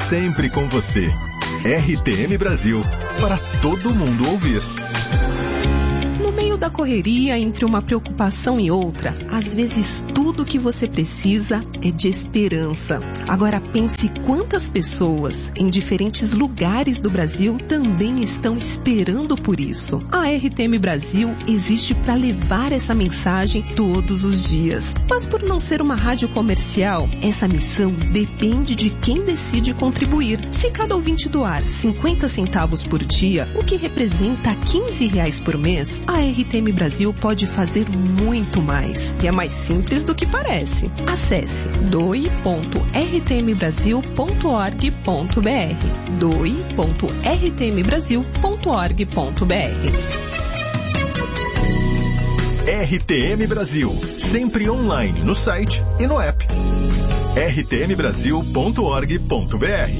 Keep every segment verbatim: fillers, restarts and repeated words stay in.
sempre com você. R T M Brasil, para todo mundo ouvir. No meio da correria, entre uma preocupação e outra, às vezes tudo o que você precisa é de esperança. Agora pense quantas pessoas em diferentes lugares do Brasil também estão esperando por isso. A R T M Brasil existe para levar essa mensagem todos os dias. Mas por não ser uma rádio comercial, essa missão depende de quem decide contribuir. Se cada ouvinte doar cinquenta centavos por dia, o que representa quinze reais por mês, a R T M Brasil pode fazer muito mais. E é mais simples do que parece. Acesse doe ponto r t m brasil ponto org ponto b r doe ponto r t m brasil ponto org ponto b r. R T M Brasil, sempre online no site e no app. r t m brasil ponto org ponto b r.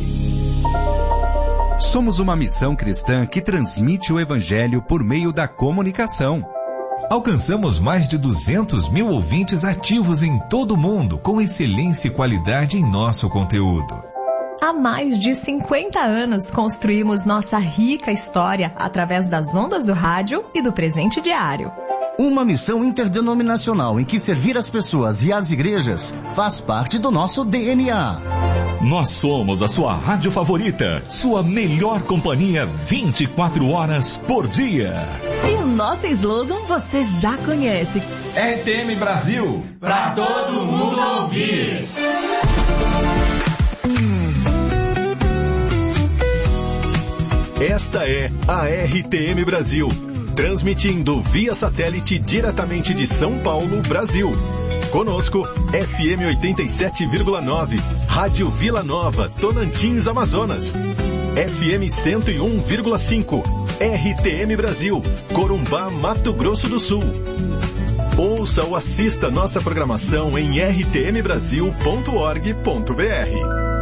Somos uma missão cristã que transmite o Evangelho por meio da comunicação. Alcançamos mais de duzentos mil ouvintes ativos em todo o mundo, com excelência e qualidade em nosso conteúdo. Há mais de cinquenta anos construímos nossa rica história através das ondas do rádio e do presente diário. Uma missão interdenominacional em que servir as pessoas e as igrejas faz parte do nosso D N A. Nós somos a sua rádio favorita, sua melhor companhia vinte e quatro horas por dia. E o nosso slogan você já conhece. R T M Brasil, pra todo mundo ouvir. Esta é a R T M Brasil, transmitindo via satélite diretamente de São Paulo, Brasil. Conosco, F M oitenta e sete vírgula nove, Rádio Vila Nova, Tocantins, Amazonas. F M cento e um vírgula cinco, R T M Brasil, Corumbá, Mato Grosso do Sul. Ouça ou assista nossa programação em r t m brasil ponto org ponto b r.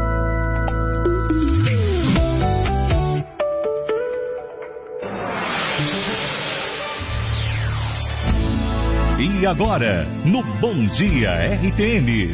E agora, no Bom Dia R T M.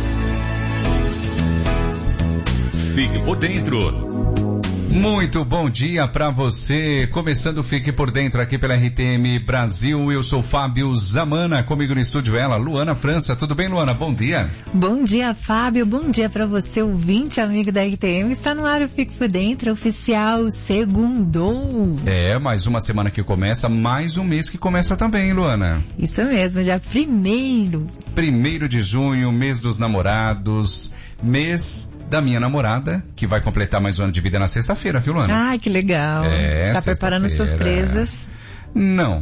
Fique por dentro. Muito bom dia para você, começando o Fique por Dentro aqui pela R T M Brasil. Eu sou Fábio Zamana, comigo no estúdio ela, Luana França. Tudo bem, Luana? Bom dia. Bom dia, Fábio. Bom dia para você, ouvinte, amigo da R T M. Está no ar o Fique por Dentro, oficial, segundou. É, mais uma semana que começa, mais um mês que começa também, Luana. Isso mesmo, já primeiro. Primeiro de junho, mês dos namorados, mês da minha namorada, que vai completar mais um ano de vida na sexta-feira, viu, Luana? Ah, que legal. É, tá preparando surpresas? Não.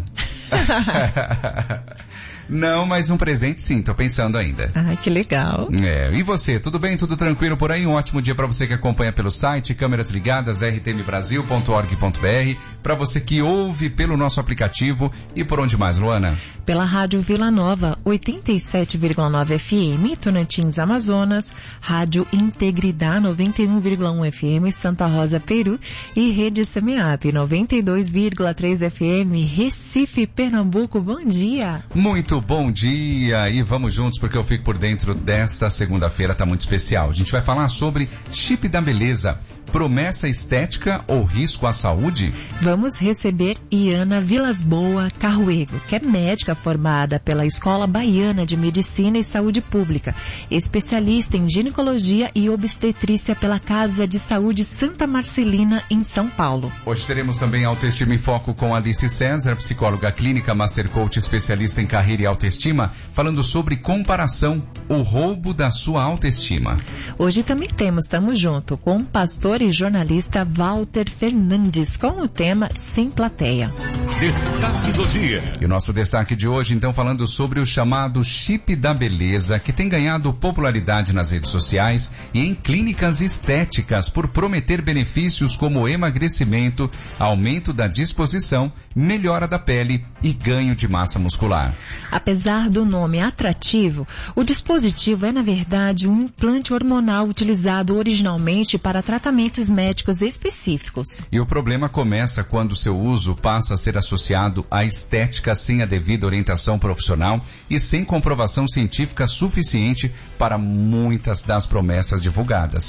Não, mas um presente sim, tô pensando ainda. Ah, que legal. É, e você, tudo bem? Tudo tranquilo por aí? Um ótimo dia para você que acompanha pelo site, câmeras ligadas, r t m brasil ponto org ponto b r, para você que ouve pelo nosso aplicativo e por onde mais, Luana? Pela Rádio Vila Nova, oitenta e sete vírgula nove F M, Tocantins, Amazonas, Rádio Integridade, noventa e um vírgula um F M, Santa Rosa, Peru, e Rede Semeap, noventa e dois vírgula três F M, Recife, Pernambuco. Bom dia. Muito bom dia, e vamos juntos porque eu fico por dentro desta segunda-feira, tá muito especial. A gente vai falar sobre chip da beleza, promessa estética ou risco à saúde? Vamos receber Iana Vilas Boa Carruego, que é médica formada pela Escola Baiana de Medicina e Saúde Pública, especialista em ginecologia e obstetrícia pela Casa de Saúde Santa Marcelina, em São Paulo. Hoje teremos também Autoestima em Foco com Alice César, psicóloga clínica, master coach, especialista em carreira e autoestima, falando sobre comparação, o roubo da sua autoestima. Hoje também temos, estamos junto com o pastor e jornalista Walter Fernandes, com o tema Sem Plateia. Destaque do dia. E o nosso destaque de hoje, então, falando sobre o chamado chip da beleza, que tem ganhado popularidade nas redes sociais e em clínicas estéticas por prometer benefícios como emagrecimento, aumento da disposição, melhora da pele e ganho de massa muscular. Apesar do nome atrativo, o dispositivo é, na verdade, um implante hormonal utilizado originalmente para tratamentos médicos específicos. E o problema começa quando seu uso passa a ser associado à estética sem a devida orientação profissional e sem comprovação científica suficiente para muitas das promessas divulgadas.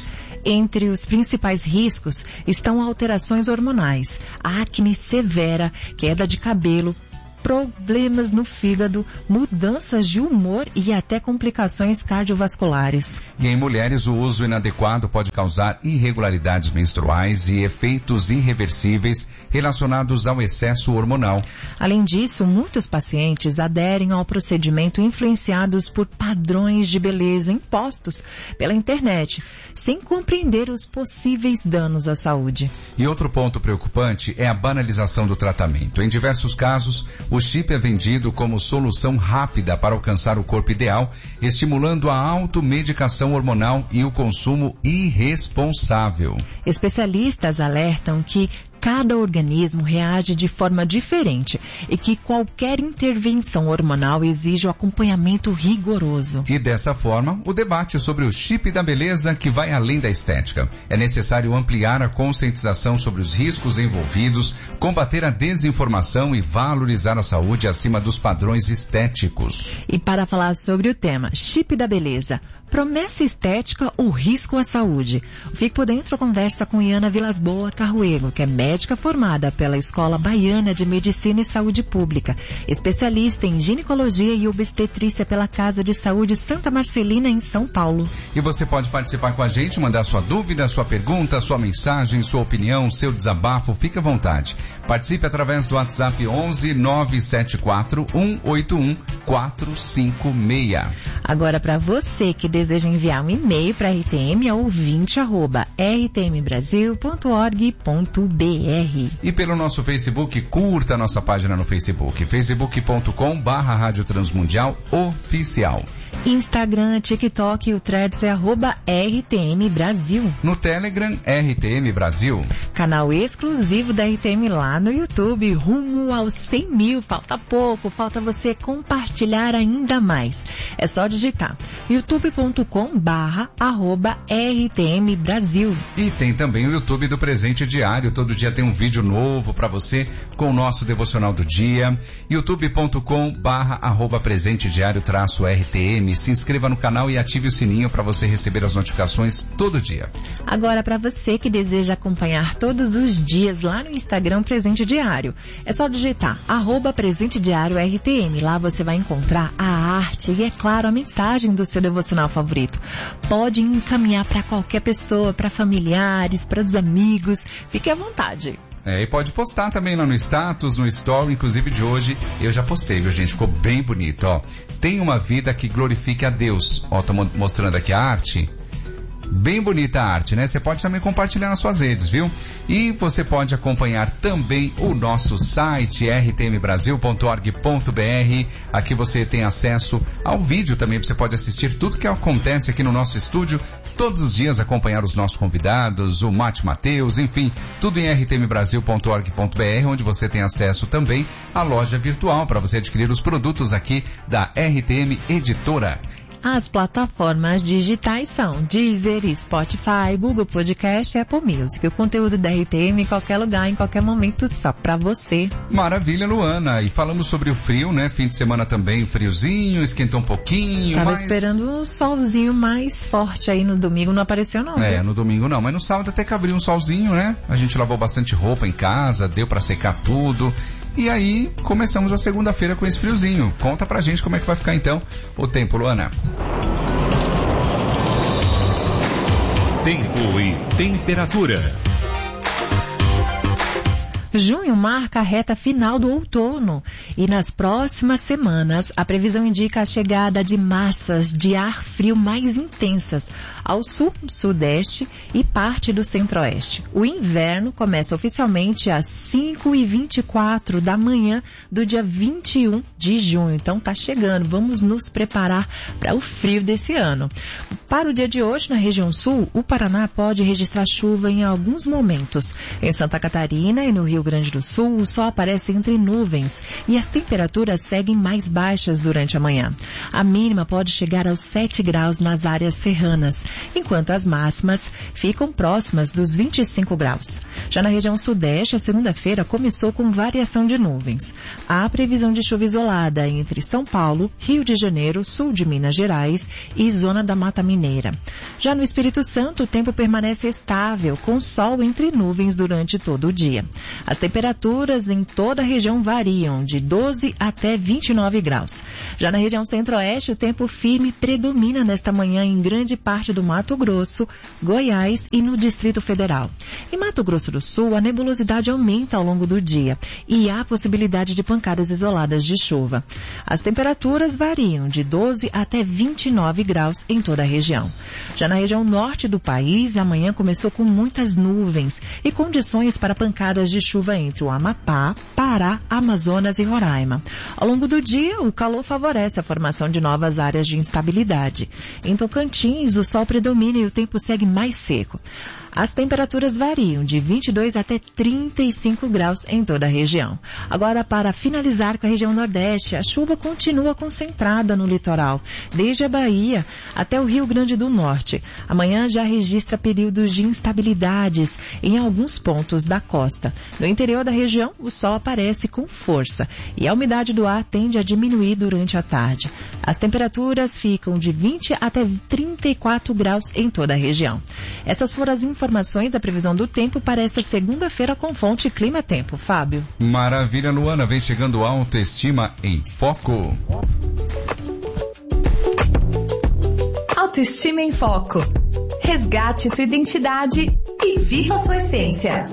Entre os principais riscos estão alterações hormonais, acne severa, queda de cabelo, problemas no fígado, mudanças de humor e até complicações cardiovasculares. E em mulheres, o uso inadequado pode causar irregularidades menstruais e efeitos irreversíveis relacionados ao excesso hormonal. Além disso, muitos pacientes aderem ao procedimento influenciados por padrões de beleza impostos pela internet, sem compreender os possíveis danos à saúde. E outro ponto preocupante é a banalização do tratamento. Em diversos casos, o chip é vendido como solução rápida para alcançar o corpo ideal, estimulando a automedicação hormonal e o consumo irresponsável. Especialistas alertam que cada organismo reage de forma diferente e que qualquer intervenção hormonal exige o acompanhamento rigoroso. E dessa forma, o debate sobre o chip da beleza que vai além da estética. É necessário ampliar a conscientização sobre os riscos envolvidos, combater a desinformação e valorizar a saúde acima dos padrões estéticos. E para falar sobre o tema chip da beleza, promessa estética ou risco à saúde? Fique por dentro, conversa com Iana Vilas Boa Carruego, que é médica formada pela Escola Baiana de Medicina e Saúde Pública, especialista em ginecologia e obstetrícia pela Casa de Saúde Santa Marcelina, em São Paulo. E você pode participar com a gente, mandar sua dúvida, sua pergunta, sua mensagem, sua opinião, seu desabafo, fique à vontade. Participe através do WhatsApp onze nove sete quatro um oito um quatro cinco seis. Agora, para você que deseja enviar um e-mail para R T M, é ouvinte arroba r t m brasil ponto org ponto b r. E pelo nosso Facebook, curta a nossa página no Facebook, facebook ponto com barra Rádio Transmundial Oficial. Instagram, TikTok e o Threads é arroba R T M Brasil. No Telegram, R T M Brasil. Canal exclusivo da R T M lá no YouTube, rumo aos cem mil. Falta pouco, falta você compartilhar ainda mais. É só digitar youtube ponto com barra arroba R T M Brasil. E tem também o YouTube do Presente Diário. Todo dia tem um vídeo novo para você com o nosso devocional do dia. youtube ponto com barra arroba Presente Diário traço R T M. Se inscreva no canal e ative o sininho para você receber as notificações todo dia. Agora, para você que deseja acompanhar todos os dias lá no Instagram Presente Diário, é só digitar arroba Presente Diário R T M. Lá você vai encontrar a arte e, é claro, a mensagem do seu devocional favorito. Pode encaminhar para qualquer pessoa, para familiares, para os amigos. Fique à vontade. É, e pode postar também lá no status, no story, inclusive de hoje. Eu já postei, viu, gente? Ficou bem bonito, ó. Tem uma vida que glorifique a Deus. Ó, tô mostrando aqui a arte. Bem bonita a arte, né? Você pode também compartilhar nas suas redes, viu? E você pode acompanhar também o nosso site, r t m brasil ponto org ponto b r. Aqui você tem acesso ao vídeo também, você pode assistir tudo que acontece aqui no nosso estúdio, todos os dias acompanhar os nossos convidados, o Mate Mateus, enfim, tudo em r t m brasil ponto org ponto b r, onde você tem acesso também à loja virtual para você adquirir os produtos aqui da R T M Editora. As plataformas digitais são Deezer, Spotify, Google Podcast e Apple Music. O conteúdo da R T M em qualquer lugar, em qualquer momento, só pra você. Maravilha, Luana. E falamos sobre o frio, né? Fim de semana também, friozinho, esquentou um pouquinho. Tava mas... esperando um solzinho mais forte aí no domingo, não apareceu não. É, viu? no domingo não, mas no sábado até que abriu um solzinho, né? A gente lavou bastante roupa em casa, deu pra secar tudo. E aí, começamos a segunda-feira com esse friozinho. Conta pra gente como é que vai ficar então o tempo, Luana. Tempo e temperatura. Junho marca a reta final do outono e nas próximas semanas a previsão indica a chegada de massas de ar frio mais intensas ao sul, sudeste e parte do centro-oeste. O inverno começa oficialmente às cinco e vinte e quatro da manhã do dia vinte e um de junho. Então tá chegando, vamos nos preparar para o frio desse ano. Para o dia de hoje, na região sul, o Paraná pode registrar chuva em alguns momentos. Em Santa Catarina e no Rio Grande do Sul, o sol aparece entre nuvens e as temperaturas seguem mais baixas durante a manhã. A mínima pode chegar aos sete graus nas áreas serranas, enquanto as máximas ficam próximas dos vinte e cinco graus. Já na região sudeste, a segunda-feira começou com variação de nuvens. Há previsão de chuva isolada entre São Paulo, Rio de Janeiro, sul de Minas Gerais e zona da Mata Mineira. Já no Espírito Santo, o tempo permanece estável, com sol entre nuvens durante todo o dia. As temperaturas em toda a região variam de doze até vinte e nove graus. Já na região centro-oeste, o tempo firme predomina nesta manhã em grande parte do Mato Grosso, Goiás e no Distrito Federal. Em Mato Grosso do Sul, a nebulosidade aumenta ao longo do dia e há possibilidade de pancadas isoladas de chuva. As temperaturas variam de doze até vinte e nove graus em toda a região. Já na região norte do país, a manhã começou com muitas nuvens e condições para pancadas de chuva entre o Amapá, Pará, Amazonas e Roraima. Ao longo do dia, o calor favorece a formação de novas áreas de instabilidade. Em Tocantins, o sol predomina e o tempo segue mais seco. As temperaturas variam de vinte e dois até trinta e cinco graus em toda a região. Agora, para finalizar com a região nordeste, a chuva continua concentrada no litoral, desde a Bahia até o Rio Grande do Norte. Amanhã já registra períodos de instabilidades em alguns pontos da costa. No interior da região, o sol aparece com força e a umidade do ar tende a diminuir durante a tarde. As temperaturas ficam de vinte até trinta e quatro graus em toda a região. Essas foram as informações da previsão do tempo para esta segunda-feira com fonte Clima Tempo. Fábio. Maravilha, Luana. Vem chegando Autoestima em Foco. Autoestima em Foco. Resgate sua identidade e viva sua essência.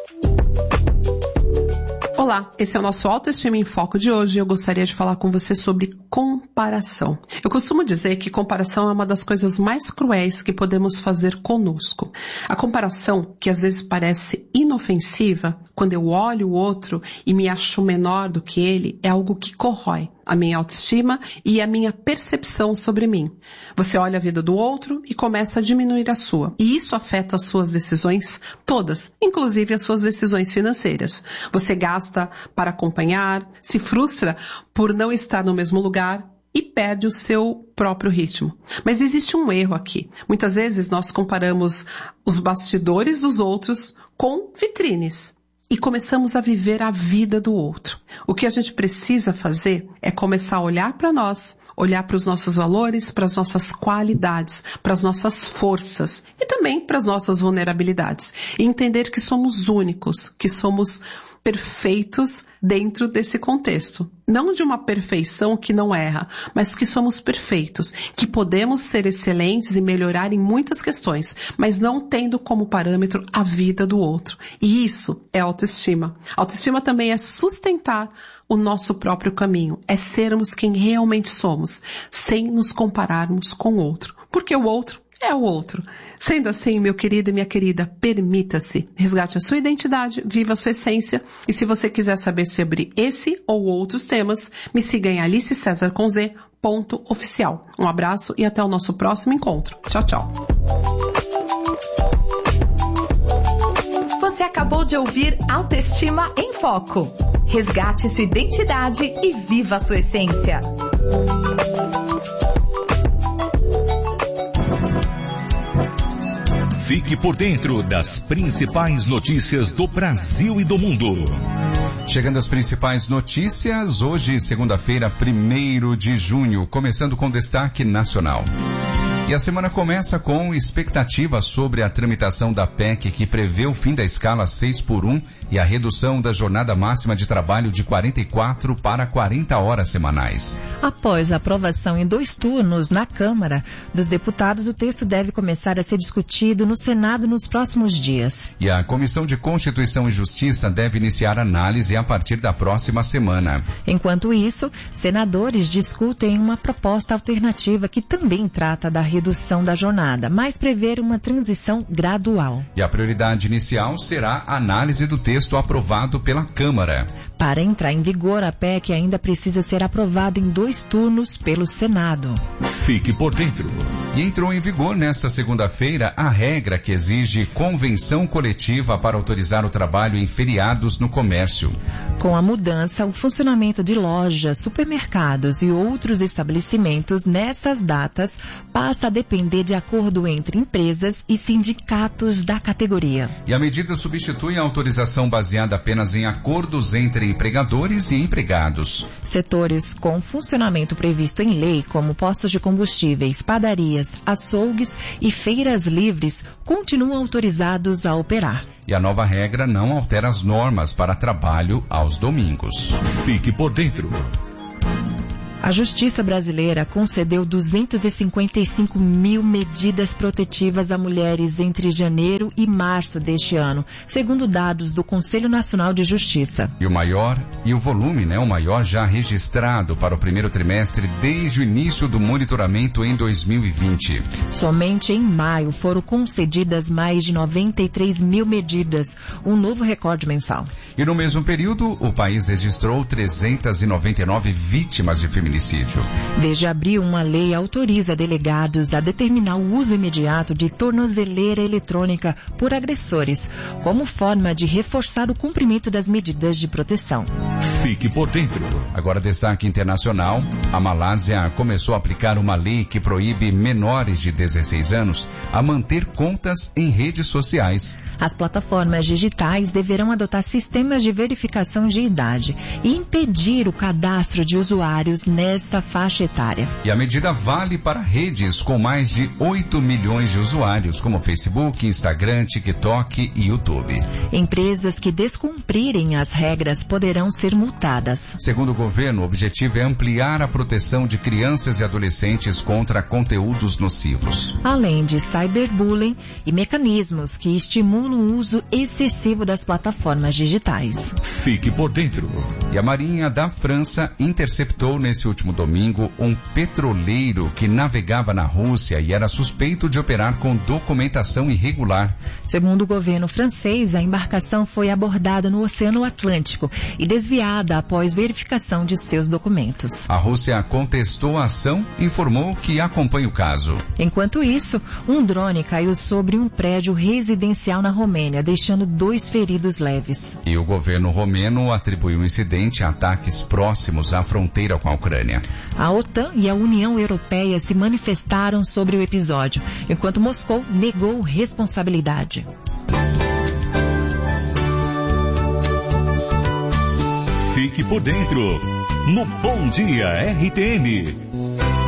Olá, esse é o nosso Autoestima em Foco de hoje e eu gostaria de falar com você sobre comparação. Eu costumo dizer que comparação é uma das coisas mais cruéis que podemos fazer conosco. A comparação, que às vezes parece inofensiva, quando eu olho o outro e me acho menor do que ele, é algo que corrói a minha autoestima e a minha percepção sobre mim. Você olha a vida do outro e começa a diminuir a sua. E isso afeta as suas decisões todas, inclusive as suas decisões financeiras. Você gasta para acompanhar, se frustra por não estar no mesmo lugar e perde o seu próprio ritmo. Mas existe um erro aqui. Muitas vezes nós comparamos os bastidores dos outros com vitrines. E começamos a viver a vida do outro. O que a gente precisa fazer é começar a olhar para nós, olhar para os nossos valores, para as nossas qualidades, para as nossas forças e também para as nossas vulnerabilidades. E entender que somos únicos, que somos perfeitos dentro desse contexto. Não de uma perfeição que não erra, mas que somos perfeitos, que podemos ser excelentes e melhorar em muitas questões, mas não tendo como parâmetro a vida do outro. E isso é autoestima. Autoestima também é sustentar o nosso próprio caminho, é sermos quem realmente somos, sem nos compararmos com o outro, porque o outro é o outro. Sendo assim, meu querido e minha querida, permita-se, resgate a sua identidade, viva a sua essência, e se você quiser saber sobre esse ou outros temas, me siga em Alice César com Z, ponto oficial. Um abraço e até o nosso próximo encontro. Tchau, tchau. Você acabou de ouvir Autoestima em Foco. Resgate sua identidade e viva a sua essência. Fique por dentro das principais notícias do Brasil e do mundo. Chegando às principais notícias, hoje, segunda-feira, primeiro de junho, começando com destaque nacional. E a semana começa com expectativa sobre a tramitação da P E C que prevê o fim da escala seis por um e a redução da jornada máxima de trabalho de quarenta e quatro para quarenta horas semanais. Após a aprovação em dois turnos na Câmara dos Deputados, o texto deve começar a ser discutido no Senado nos próximos dias. E a Comissão de Constituição e Justiça deve iniciar análise a partir da próxima semana. Enquanto isso, senadores discutem uma proposta alternativa que também trata da redução da jornada, mas prevê uma transição gradual. E a prioridade inicial será a análise do texto aprovado pela Câmara. Para entrar em vigor, a P E C ainda precisa ser aprovada em dois turnos pelo Senado. Fique por dentro. E entrou em vigor nesta segunda-feira a regra que exige convenção coletiva para autorizar o trabalho em feriados no comércio. Com a mudança, o funcionamento de lojas, supermercados e outros estabelecimentos nessas datas passa a depender de acordo entre empresas e sindicatos da categoria. E a medida substitui a autorização baseada apenas em acordos entre empregadores e empregados. Setores com funcionamento previsto em lei, como postos de combustíveis, padarias, açougues e feiras livres, continuam autorizados a operar. E a nova regra não altera as normas para trabalho aos domingos. Fique por dentro. A Justiça brasileira concedeu duzentos e cinquenta e cinco mil medidas protetivas a mulheres entre janeiro e março deste ano, segundo dados do Conselho Nacional de Justiça. E o maior, e o volume, né, o maior já registrado para o primeiro trimestre desde o início do monitoramento em dois mil e vinte. Somente em maio foram concedidas mais de noventa e três mil medidas, um novo recorde mensal. E no mesmo período, o país registrou trezentas e noventa e nove vítimas de feminicídio. Desde abril, uma lei autoriza delegados a determinar o uso imediato de tornozeleira eletrônica por agressores, como forma de reforçar o cumprimento das medidas de proteção. Fique por dentro. Agora, destaque internacional. A Malásia começou a aplicar uma lei que proíbe menores de dezesseis anos a manter contas em redes sociais. As plataformas digitais deverão adotar sistemas de verificação de idade e impedir o cadastro de usuários nessa faixa etária. E a medida vale para redes com mais de oito milhões de usuários, como Facebook, Instagram, TikTok e YouTube. Empresas que descumprirem as regras poderão ser multadas. Segundo o governo, o objetivo é ampliar a proteção de crianças e adolescentes contra conteúdos nocivos. Além de cyberbullying e mecanismos que estimulam o uso excessivo das plataformas digitais. Fique por dentro. E a Marinha da França interceptou nesse último domingo um petroleiro que navegava na Rússia e era suspeito de operar com documentação irregular. Segundo o governo francês, a embarcação foi abordada no Oceano Atlântico e desviada após verificação de seus documentos. A Rússia contestou a ação e informou que acompanha o caso. Enquanto isso, um drone caiu sobre um prédio residencial na Romênia, deixando dois feridos leves. E o governo romeno atribuiu o incidente a ataques próximos à fronteira com a Ucrânia. A OTAN e a União Europeia se manifestaram sobre o episódio, enquanto Moscou negou responsabilidade. Fique por dentro no Bom Dia R T M.